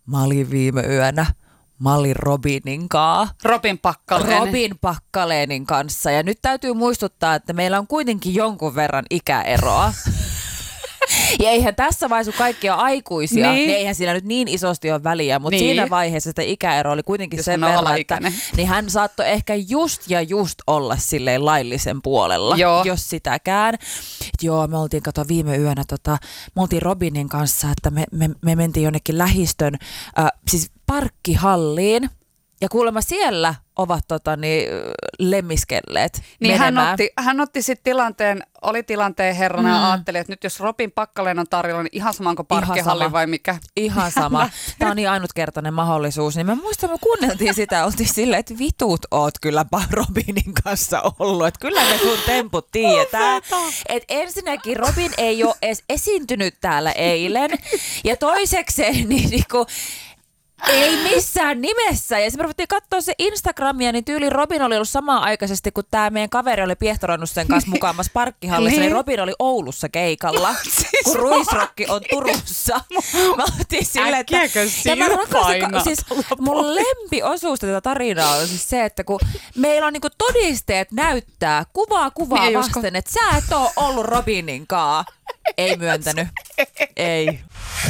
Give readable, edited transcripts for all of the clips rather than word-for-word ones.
mä olin viime yönä. Mä olin Robinin kanssa. Robin Pakkalenin kanssa. Ja nyt täytyy muistuttaa, että meillä on kuitenkin jonkun verran ikäeroa. Ja eihän tässä vaiheessa, kun kaikki on aikuisia, niin eihän siinä nyt niin isosti ole väliä, mutta siinä vaiheessa sitä ikäero oli kuitenkin sen verran, että niin hän saattoi ehkä just olla silleen laillisen puolella, jos sitäkään. Me oltiin, viime yönä, me oltiin Robinin kanssa, että me mentiin jonnekin lähistön, siis parkkihalliin. Ja kuulemma siellä ovat lemmiskelleet niin hän otti sitten tilanteen herrana ja ajatteli, että nyt jos Robin Pakkalen on tarjolla, niin ihan sama kuin parkkihalli vai mikä? Ihan sama. Tämä on niin ainutkertainen mahdollisuus. Niin mä muistan, me kuunneltiin sitä, oltiin silleen, että vitut oot kyllä Robinin kanssa ollut. Että kyllä me sun temput tiedetään. Että ensinnäkin Robin ei ole edes esiintynyt täällä eilen. Ja toisekseen niinku ei missään nimessä. Ja sitten me ruvettiin katsoa se Instagramia, niin tyyli Robin oli ollut samaan aikaisesti, kun tämä meidän kaveri oli piehtaroinut sen kanssa mukaamassa parkkihallissa, niin Robin oli Oulussa keikalla, kun Ruisrokki on Turussa. Mä otin silleen, että ja mä rakastin, siis mun lempiosuus tätä tarinaa on siis se, että kun meillä on niinku todisteet näyttää kuvaa vasten, että sä et oo ollut Robinin kaa. Ei myöntänyt. Ei.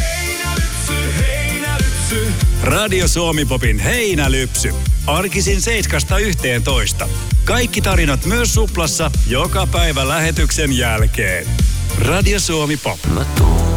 Radio Suomi-popin heinälypsy. Arkisin 7–11. Kaikki tarinat myös Suplassa joka päivä lähetyksen jälkeen. Radio Suomi Pop.